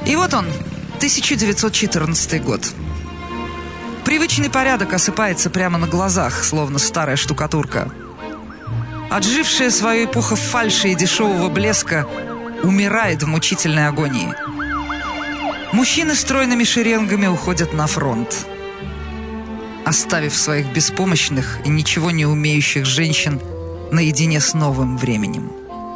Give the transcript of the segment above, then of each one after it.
И вот он, 1914 год. Привычный порядок осыпается прямо на глазах, словно старая штукатурка. Отжившая свою эпоху фальши и дешевого блеска умирает в мучительной агонии. Мужчины стройными шеренгами уходят на фронт, оставив своих беспомощных и ничего не умеющих женщин наедине с новым временем.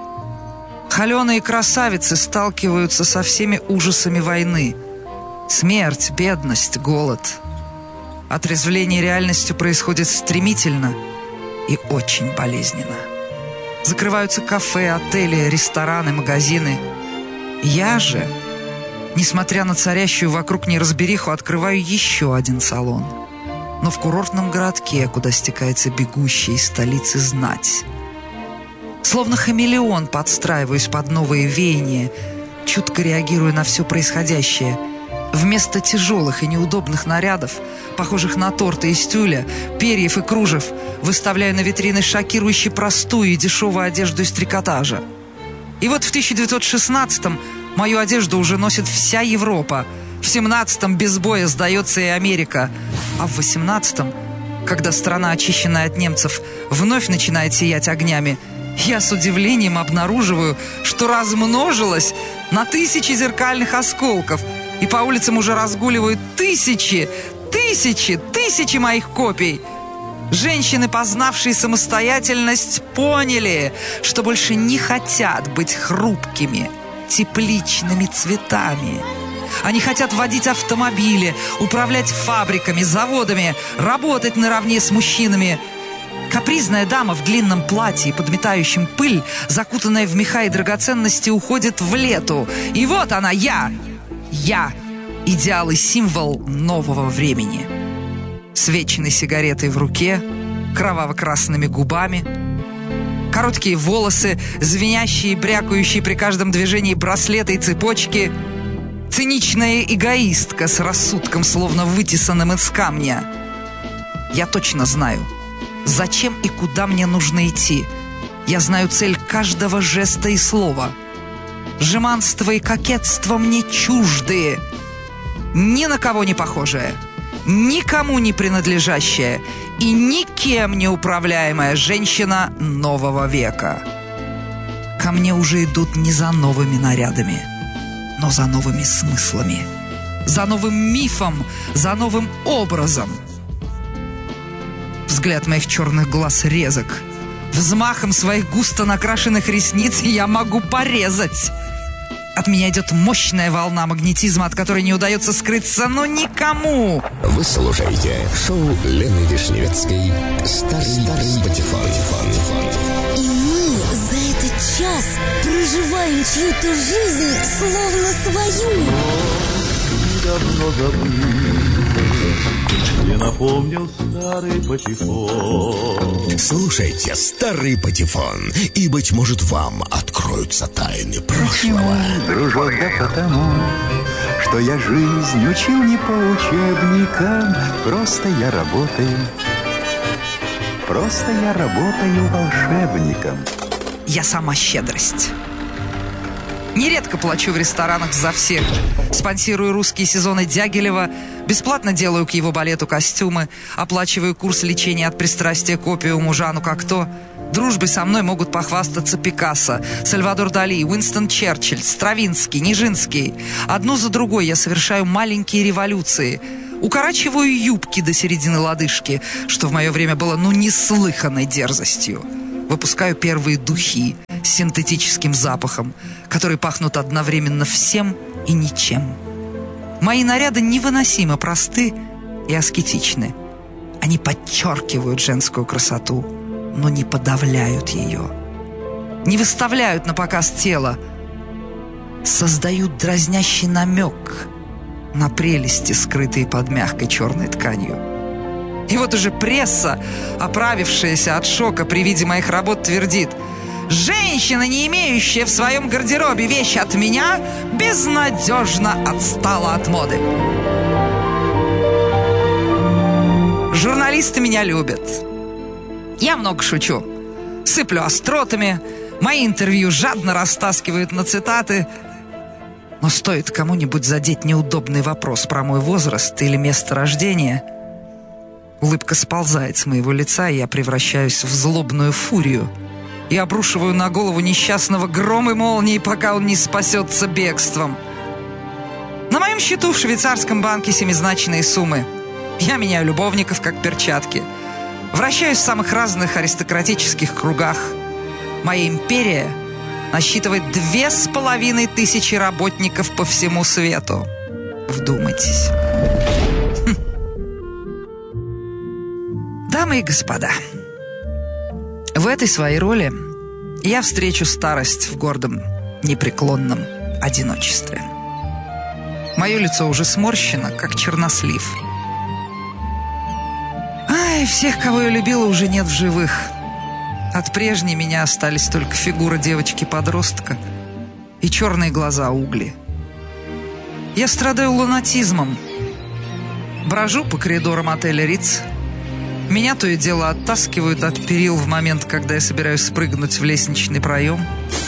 Холеные красавицы сталкиваются со всеми ужасами войны. Смерть, бедность, голод. Отрезвление реальностью происходит стремительно и очень болезненно. Закрываются кафе, отели, рестораны, магазины. Я же, несмотря на царящую вокруг неразбериху, открываю еще один салон. Но в курортном городке, куда стекается бегущая из столицы знать. Словно хамелеон подстраиваюсь под новые веяния, чутко реагируя на все происходящее. Вместо тяжелых и неудобных нарядов, похожих на торты из тюля, перьев и кружев, выставляю на витрины шокирующе простую и дешевую одежду из трикотажа. И вот в 1916-м мою одежду уже носит вся Европа. В 17-м без боя сдается и Америка. А в 18-м, когда страна, очищенная от немцев, вновь начинает сиять огнями, я с удивлением обнаруживаю, что размножилась на тысячи зеркальных осколков, и по улицам уже разгуливают тысячи моих копий. Женщины, познавшие самостоятельность, поняли, что больше не хотят быть хрупкими, тепличными цветами. Они хотят водить автомобили, управлять фабриками, заводами, работать наравне с мужчинами. Капризная дама в длинном платье, подметающем пыль, закутанная в меха и драгоценности, уходит в лету. И вот она, я, идеал и символ нового времени. С вечной сигаретой в руке, кроваво-красными губами, короткие волосы, звенящие и брякающие при каждом движении браслеты и цепочки, циничная эгоистка с рассудком, словно вытесанным из камня. Я точно знаю, зачем и куда мне нужно идти. Я знаю цель каждого жеста и слова. Жеманство и кокетство мне чужды. Ни на кого не похожая, никому не принадлежащая и никем не управляемая женщина нового века. Ко мне уже идут не за новыми нарядами, но за новыми смыслами, за новым мифом, за новым образом. Взгляд моих черных глаз резок. Взмахом своих густо накрашенных ресниц я могу порезать. От меня идет мощная волна магнетизма, от которой не удается скрыться, но никому. Вы слушаете шоу Лены Вишневецкой «Старый патефон». И мы за этот час проживаем чью-то жизнь, словно свою. Давно забыл, мне напомнил старый патефон. Слушайте «Старый патефон», и, быть может, вам откроются тайны прошлого. Дружок, да потому, что я жизнь учил не по учебникам. Просто я работаю волшебником. Я сама щедрость. Нередко плачу в ресторанах за всех. Спонсирую русские сезоны Дягилева, бесплатно делаю к его балету костюмы, оплачиваю курс лечения от пристрастия к опиуму Жану Кокто. Дружбой со мной могут похвастаться Пикассо, Сальвадор Дали, Уинстон Черчилль, Стравинский, Нижинский. Одну за другой я совершаю маленькие революции. Укорачиваю юбки до середины лодыжки, что в мое время было неслыханной дерзостью. Выпускаю первые духи с синтетическим запахом, которые пахнут одновременно всем и ничем. Мои наряды невыносимо просты и аскетичны. Они подчеркивают женскую красоту, но не подавляют ее. Не выставляют на показ тело, создают дразнящий намек на прелести, скрытые под мягкой черной тканью. И вот уже пресса, оправившаяся от шока при виде моих работ, твердит: женщина, не имеющая в своем гардеробе вещи от меня, безнадежно отстала от моды. Журналисты меня любят. Я много шучу, сыплю остротами, мои интервью жадно растаскивают на цитаты. Но стоит кому-нибудь задеть неудобный вопрос про мой возраст или место рождения, улыбка сползает с моего лица, и я превращаюсь в злобную фурию и обрушиваю на голову несчастного гром и молнии, пока он не спасется бегством. На моем счету в швейцарском банке семизначные суммы. Я меняю любовников, как перчатки. Вращаюсь в самых разных аристократических кругах. Моя империя насчитывает 2500 работников по всему свету. Вдумайтесь. Дамы и господа, в этой своей роли я встречу старость в гордом, непреклонном одиночестве. Мое лицо уже сморщено, как чернослив. Ай, всех, кого я любила, уже нет в живых. От прежней меня остались только фигура девочки-подростка и черные глаза угли. Я страдаю лунатизмом. Брожу по коридорам отеля «Риц». Меня то и дело оттаскивают от перил в момент, когда я собираюсь спрыгнуть в лестничный проем.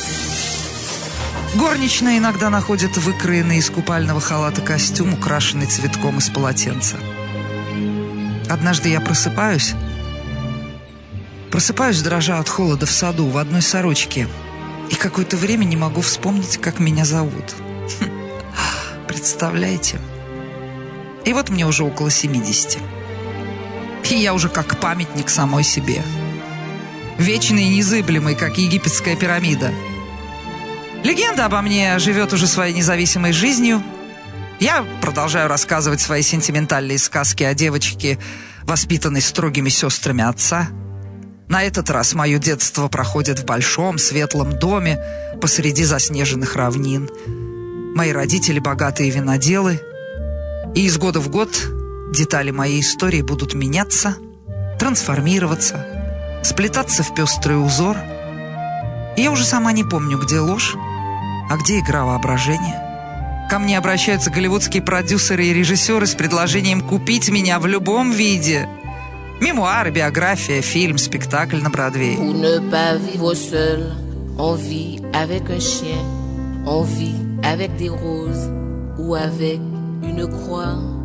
Горничная иногда находит выкроенный из купального халата костюм, украшенный цветком из полотенца. Однажды я просыпаюсь, дрожа от холода в саду, в одной сорочке, и какое-то время не могу вспомнить, как меня зовут. Представляете? И вот мне уже около 70. И я уже как памятник самой себе. Вечный и незыблемый, как египетская пирамида. Легенда обо мне живет уже своей независимой жизнью. Я продолжаю рассказывать свои сентиментальные сказки о девочке, воспитанной строгими сестрами отца. На этот раз мое детство проходит в большом светлом доме посреди заснеженных равнин. Мои родители богатые виноделы. И из года в год детали моей истории будут меняться, трансформироваться, сплетаться в пестрый узор. И я уже сама не помню, где ложь, а где игра воображения. Ко мне обращаются голливудские продюсеры и режиссеры с предложением купить меня в любом виде. Мемуары, биография, фильм, спектакль на Бродвее. Pour ne pas vivre seul, on vit avec un chien, on vit avec des roses ou avec une croix.